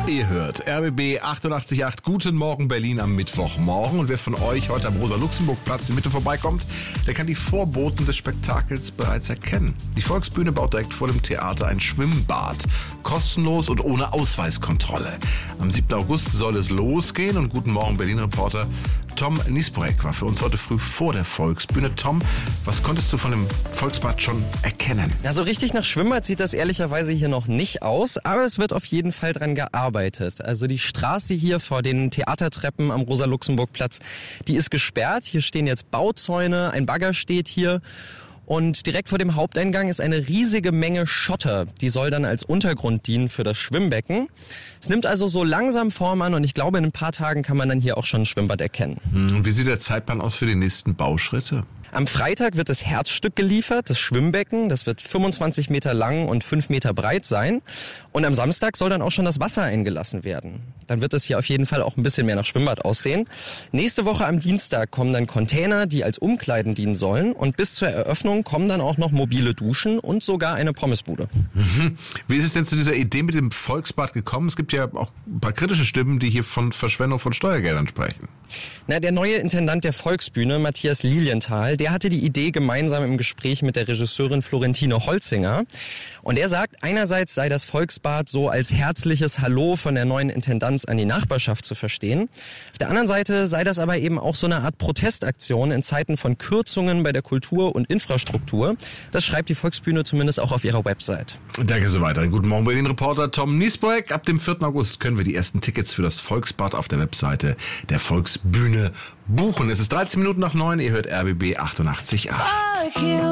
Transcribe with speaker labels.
Speaker 1: Ihr hört RBB 88.8. Guten Morgen Berlin am Mittwochmorgen. Und wer von euch heute am Rosa-Luxemburg-Platz in Mitte vorbeikommt, der kann die Vorboten des Spektakels bereits erkennen. Die Volksbühne baut direkt vor dem Theater ein Schwimmbad. Kostenlos und ohne Ausweiskontrolle. Am 7. August soll es losgehen und Guten Morgen Berlin-Reporter Tom Nisborek war für uns heute früh vor der Volksbühne. Tom, was konntest du von dem Volksbad schon erkennen?
Speaker 2: Ja, so richtig nach Schwimmbad sieht das ehrlicherweise hier noch nicht aus, aber es wird auf jeden Fall dran gearbeitet. Also die Straße hier vor den Theatertreppen am Rosa-Luxemburg-Platz, die ist gesperrt. Hier stehen jetzt Bauzäune, ein Bagger steht hier. Und direkt vor dem Haupteingang ist eine riesige Menge Schotter. Die soll dann als Untergrund dienen für das Schwimmbecken. Es nimmt also so langsam Form an und ich glaube, in ein paar Tagen kann man dann hier auch schon ein Schwimmbad erkennen.
Speaker 1: Und wie sieht der Zeitplan aus für die nächsten Bauschritte?
Speaker 2: Am Freitag wird das Herzstück geliefert, das Schwimmbecken. Das wird 25 Meter lang und 5 Meter breit sein. Und am Samstag soll dann auch schon das Wasser eingelassen werden. Dann wird es hier auf jeden Fall auch ein bisschen mehr nach Schwimmbad aussehen. Nächste Woche am Dienstag kommen dann Container, die als Umkleiden dienen sollen. Und bis zur Eröffnung kommen dann auch noch mobile Duschen und sogar eine Pommesbude.
Speaker 1: Wie ist es denn zu dieser Idee mit dem Volksbad gekommen? Es gibt ja auch ein paar kritische Stimmen, die hier von Verschwendung von Steuergeldern sprechen.
Speaker 2: Na, der neue Intendant der Volksbühne, Matthias Lilienthal, der hatte die Idee gemeinsam im Gespräch mit der Regisseurin Florentine Holzinger. Und er sagt, einerseits sei das Volksbad so als herzliches Hallo von der neuen Intendanz an die Nachbarschaft zu verstehen. Auf der anderen Seite sei das aber eben auch so eine Art Protestaktion in Zeiten von Kürzungen bei der Kultur und Infrastruktur. Das schreibt die Volksbühne zumindest auch auf ihrer Website.
Speaker 1: Danke so weiter. Guten Morgen Berlin-Reporter Tom Nisborek. Ab dem 4. August können wir die ersten Tickets für das Volksbad auf der Webseite der Volksbühne buchen. Es ist 13 Minuten nach 9. Ihr hört RBB 88.8.